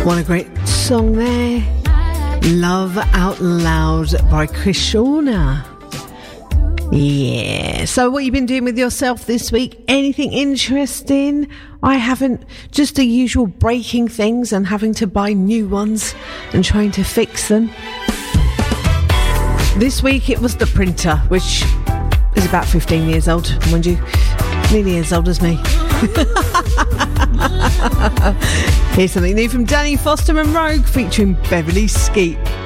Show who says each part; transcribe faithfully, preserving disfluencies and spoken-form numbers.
Speaker 1: What a great song there. Love Out Loud by Krishna. Yeah. So what you been doing with yourself this week? Anything interesting? I haven't. Just the usual breaking things and having to buy new ones and trying to fix them. This week it was the printer, which is about fifteen years old, mind you. Nearly as old as me. Here's something new from Danny Foster and Rogue featuring Beverly Skeet.